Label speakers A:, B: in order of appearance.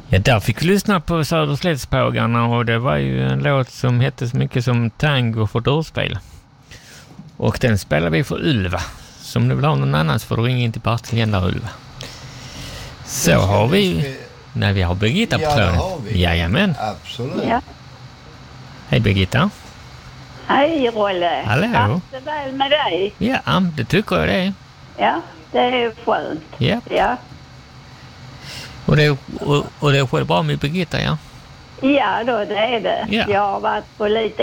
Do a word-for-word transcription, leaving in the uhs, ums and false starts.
A: Ja, där fick vi lyssna på Söderslättspågarna och det var ju en låt som hette så mycket som Tango för dörrspel. Och den spelar vi för Ulva. Som du vill ha någon annan så får du ringa in till Partlegenda Ulva. Så ja, har vi... vi... Nej, vi har Birgitta på tråden. Ja, det har vi. Jajamän.
B: Absolut.
C: Ja.
A: Hej Birgitta.
C: Hej Rolle.
A: Hallå.
C: Allt är väl med dig?
A: Ja, det tycker jag det är.
C: Ja, det är skönt.
A: Ja.
C: Ja.
A: Och det, och, och det är själv bra med Birgitta, ja?
C: Ja, då det är det.
A: Ja.
C: Jag har varit på lite